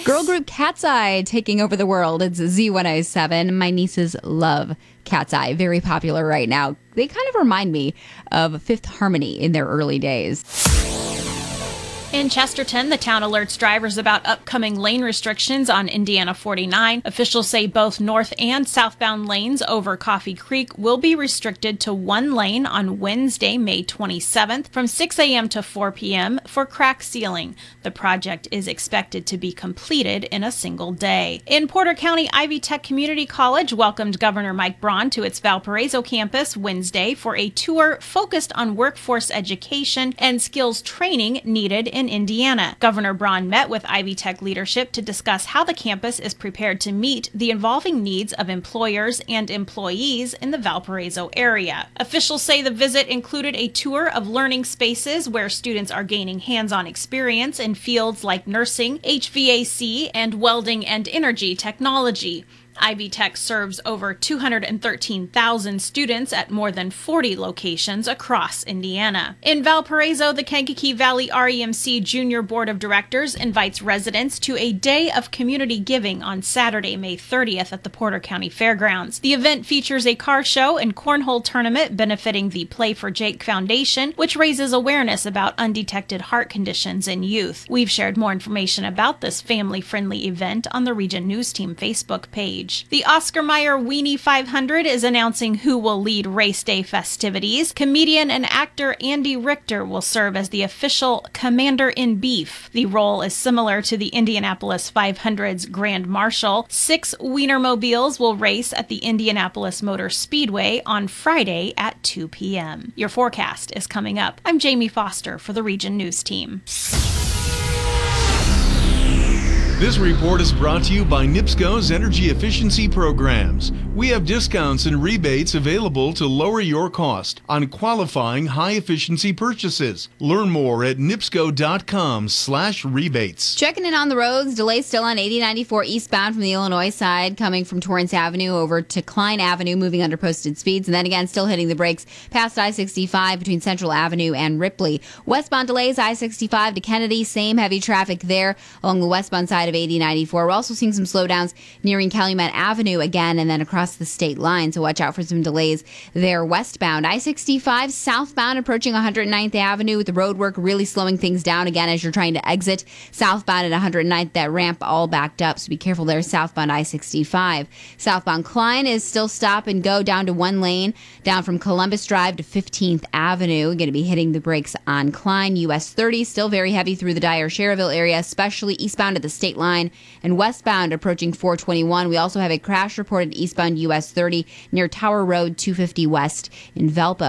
Girl group Cat's Eye taking over the world. It's Z107. My nieces love Cat's Eye. Very popular right now. They kind of remind me of Fifth Harmony in their early days. In Chesterton, the town alerts drivers about upcoming lane restrictions on Indiana 49. Officials say both north and southbound lanes over Coffee Creek will be restricted to one lane on Wednesday, May 27th from 6 a.m. to 4 p.m. for crack sealing. The project is expected to be completed in a single day. In Porter County, Ivy Tech Community College welcomed Governor Mike Braun to its Valparaiso campus Wednesday for a tour focused on workforce education and skills training needed in Indiana. Governor Braun met with Ivy Tech leadership to discuss how the campus is prepared to meet the evolving needs of employers and employees in the Valparaiso area. Officials say the visit included a tour of learning spaces where students are gaining hands-on experience in fields like nursing, HVAC, and welding and energy technology. Ivy Tech serves over 213,000 students at more than 40 locations across Indiana. In Valparaiso, the Kankakee Valley REMC Junior Board of Directors invites residents to a day of community giving on Saturday, May 30th at the Porter County Fairgrounds. The event features a car show and cornhole tournament benefiting the Play for Jake Foundation, which raises awareness about undetected heart conditions in youth. We've shared more information about this family-friendly event on the Region News Team Facebook page. The Oscar Mayer Weenie 500 is announcing who will lead race day festivities. Comedian and actor Andy Richter will serve as the official commander-in-chief. The role is similar to the Indianapolis 500's Grand Marshal. 6 Wienermobiles will race at the Indianapolis Motor Speedway on Friday at 2 p.m. Your forecast is coming up. I'm Jamie Foster for the Region News Team. This report is brought to you by NIPSCO's Energy Efficiency Programs. We have discounts and rebates available to lower your cost on qualifying high-efficiency purchases. Learn more at nipsco.com/rebates. Checking in on the roads. Delays still on 8094 eastbound from the Illinois side, coming from Torrance Avenue over to Klein Avenue, moving under posted speeds. And then again, still hitting the brakes past I-65 between Central Avenue and Ripley. Westbound delays, I-65 to Kennedy. Same heavy traffic there along the westbound side of 8094. We're also seeing some slowdowns nearing Calumet Avenue again and then across the state line, so watch out for some delays there westbound. I-65 southbound approaching 109th Avenue with the road work really slowing things down again as you're trying to exit southbound at 109th. That ramp all backed up, so be careful there southbound I-65. Southbound Klein is still stop and go down to one lane down from Columbus Drive to 15th Avenue. Going to be hitting the brakes on Klein. US 30 still very heavy through the Dyer-Sherrville area, especially eastbound at the state line and westbound approaching 421. We also have a crash reported eastbound US 30 near Tower Road 250 West in Valpo.